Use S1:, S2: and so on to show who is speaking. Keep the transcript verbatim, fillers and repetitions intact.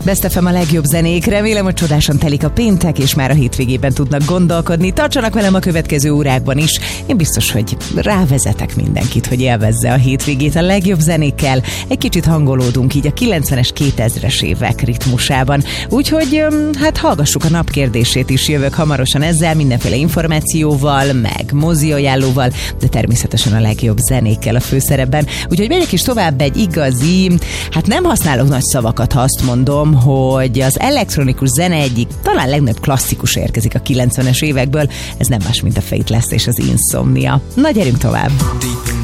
S1: Best ef em a legjobb zenék. Remélem, hogy csodásan telik a péntek, és már a hétvégében tudnak gondolkodni. Tartsanak velem a következő órákban is. Én biztos, hogy rávezetek mindenkit, hogy élvezze a hétvégét a legjobb zenékkel. Egy kicsit hangolódunk így a kilencvenes, kétezres évek ritmusában. Úgyhogy hát hallgassuk a nap kérdését is. Jövök hamarosan ezzel, mindenféle információval, meg mozi ajánlóval, de természetesen a legjobb zenékkel a főszerepben. Úgyhogy megyek is tovább egy igazi, hát nem használok nagy szavakat, ha azt mondom, hogy az elektronikus zene egyik talán legnagyobb klasszikus érkezik a kilencvenes évekből. Ez nem más, mint a Faithless és az Insomnia. Na, gyerünk tovább!